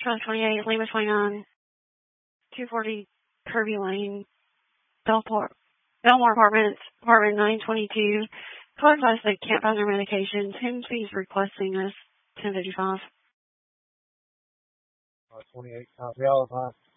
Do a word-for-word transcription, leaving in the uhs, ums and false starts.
Charlie twenty-eight, Lima twenty-nine, two forty Kirby Lane, Belmore, Belmore Apartments, Apartment nine twenty-two. Call advice they can't find their medication. ten fees requesting this, ten fifty-five. Uh, twenty-eight, copy all the time.